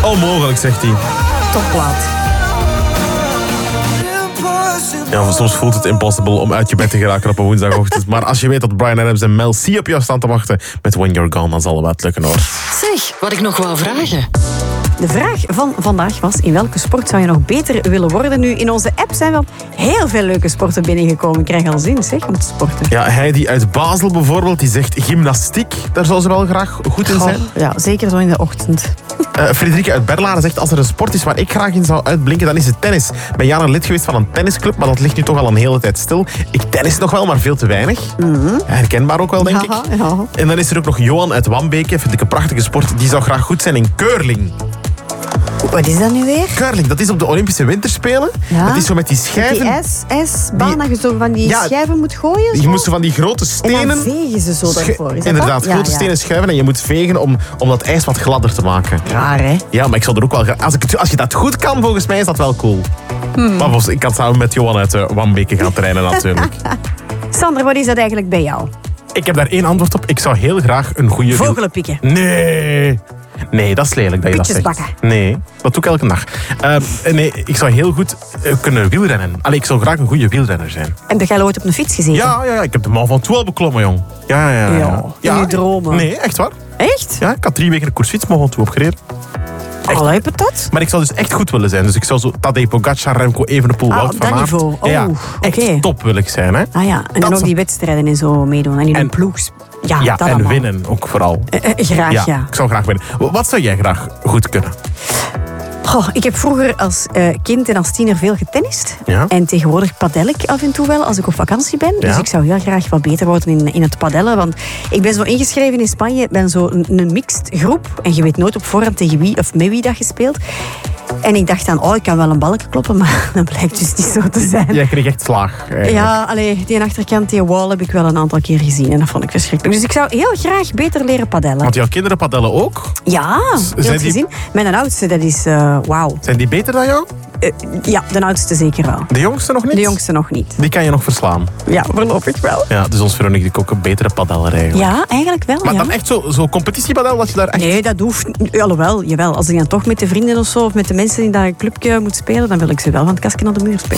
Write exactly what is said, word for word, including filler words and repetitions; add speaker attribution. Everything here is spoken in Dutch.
Speaker 1: Onmogelijk, zegt hij.
Speaker 2: Topplaat.
Speaker 1: Ja, soms voelt het impossible om uit je bed te geraken op een woensdagochtend. Maar als je weet dat Bryan Adams en Mel C op jou staan te wachten met When You're Gone, dan zal het wel lukken hoor.
Speaker 3: Zeg, wat ik nog wou vragen.
Speaker 2: De vraag van vandaag was, in welke sport zou je nog beter willen worden? Nu, in onze app zijn wel heel veel leuke sporten binnengekomen. Ik krijg al zin, zeg, om te sporten.
Speaker 1: Ja, Heidi uit Basel bijvoorbeeld, die zegt gymnastiek. Daar zou ze wel graag goed in zijn.
Speaker 2: Oh, ja, zeker zo in de ochtend.
Speaker 1: Uh, Frederike uit Berlaren zegt, als er een sport is waar ik graag in zou uitblinken, dan is het tennis. Ik ben jaren lid geweest van een tennisclub, maar dat ligt nu toch al een hele tijd stil. Ik tennis nog wel, maar veel te weinig.
Speaker 2: Mm-hmm.
Speaker 1: Herkenbaar ook wel, denk
Speaker 2: ja,
Speaker 1: ik.
Speaker 2: Ja.
Speaker 1: En dan is er ook nog Johan uit Wambeke, vind ik een prachtige sport. Die zou graag goed zijn in curling.
Speaker 2: Wat is dat nu weer?
Speaker 1: Curling, dat is op de Olympische Winterspelen.
Speaker 2: Ja.
Speaker 1: Dat is zo met die schijven.
Speaker 2: Die ijs-baan, dat je zo van die
Speaker 1: Ja,
Speaker 2: schijven moet gooien? Zo?
Speaker 1: Je moet zo van die grote stenen...
Speaker 2: En dan vegen ze zo
Speaker 1: schu-
Speaker 2: daarvoor. Is dat
Speaker 1: Inderdaad,
Speaker 2: dat?
Speaker 1: grote
Speaker 2: Ja, ja.
Speaker 1: stenen schuiven en je moet vegen om, om dat ijs wat gladder te maken.
Speaker 2: Raar, hè?
Speaker 1: Ja, maar ik zou er ook wel... gra- Als, ik, het- als je dat goed kan, volgens mij is dat wel cool.
Speaker 2: Hmm.
Speaker 1: Maar volgens- ik kan samen met Johan uit uh, Wambeke gaan trainen natuurlijk.
Speaker 2: Sander, wat is dat eigenlijk bij jou?
Speaker 1: Ik heb daar één antwoord op. Ik zou heel graag een goede... wiel-
Speaker 2: Vogelen pikken.
Speaker 1: Nee. Nee, dat is lelijk dat je dat
Speaker 2: Pitjes
Speaker 1: zegt.
Speaker 2: bakken.
Speaker 1: Nee, dat doe ik elke dag. Uh, nee, ik zou heel goed uh, kunnen wielrennen. Allee, ik zou graag een goede wielrenner zijn.
Speaker 2: En heb jij al ooit op een fiets gezeten?
Speaker 1: Ja, ja, ja, ik heb de Mont Ventoux al beklommen, jong. Ja, ja, ja.
Speaker 2: Ja, in je dromen.
Speaker 1: Nee, echt waar.
Speaker 2: Echt?
Speaker 1: Ja, ik had drie weken een koersfiets Mont Ventoux opgereden. Echt.
Speaker 2: Al heb je dat?
Speaker 1: Maar ik zou dus echt goed willen zijn. Dus ik zou zo Tadej Pogacar, Remco Evenepoel,
Speaker 2: Ah,
Speaker 1: Wout
Speaker 2: op
Speaker 1: van
Speaker 2: dat
Speaker 1: Aert.
Speaker 2: niveau.
Speaker 1: Ja, ja,
Speaker 2: Oh,
Speaker 1: echt
Speaker 2: oké.
Speaker 1: top wil ik zijn, hè.
Speaker 2: Ah ja, en
Speaker 1: Dat
Speaker 2: dan ook
Speaker 1: zou-
Speaker 2: die wedstrijden en zo meedoen. En in
Speaker 1: En-
Speaker 2: een ploeg. Ja,
Speaker 1: Ja,
Speaker 2: dat
Speaker 1: en
Speaker 2: allemaal.
Speaker 1: winnen ook vooral.
Speaker 2: Eh, eh, graag, ja.
Speaker 1: Ja, ik zou graag winnen. Wat zou jij graag goed kunnen?
Speaker 2: Goh, ik heb vroeger als eh, kind en als tiener veel getennist.
Speaker 1: Ja.
Speaker 2: En tegenwoordig padel ik af en toe wel als ik op vakantie ben. Dus
Speaker 1: Ja.
Speaker 2: ik zou heel graag wat beter worden in, in het padellen. Want ik ben zo ingeschreven in Spanje. Ik ben zo een, een mixed groep. En je weet nooit op voorhand tegen wie of met wie dat je speelt. En ik dacht dan, oh, ik kan wel een balken kloppen. Maar dat blijkt dus niet zo te zijn.
Speaker 1: Jij kreeg echt slaag. eigenlijk.
Speaker 2: Ja, allee, die achterkant, die wall heb ik wel een aantal keer gezien. En dat vond ik verschrikkelijk. Dus ik zou heel graag beter leren padellen.
Speaker 1: Want jouw kinderen padellen ook.
Speaker 2: Ja, je
Speaker 1: zijn
Speaker 2: hebt
Speaker 1: die-
Speaker 2: gezien. Mijn oudste, dat is uh, wauw.
Speaker 1: Zijn die beter dan jou?
Speaker 2: Uh, ja, de oudste zeker wel.
Speaker 1: De jongste nog niet?
Speaker 2: De jongste nog niet.
Speaker 1: Die kan je nog verslaan.
Speaker 2: Ja, voorlopig wel.
Speaker 1: Ja, dus ons Veronique die ook een betere padeller eigenlijk.
Speaker 2: Ja, eigenlijk wel.
Speaker 1: Maar
Speaker 2: ja.
Speaker 1: dan echt zo, zo competitiepadel, dat je daar echt...
Speaker 2: Nee, dat hoeft... Alhoewel, jawel. Als ik dan toch met de vrienden of zo, of met de mensen in dat clubje moet spelen, dan wil ik ze wel van het kastje naar de muur spelen.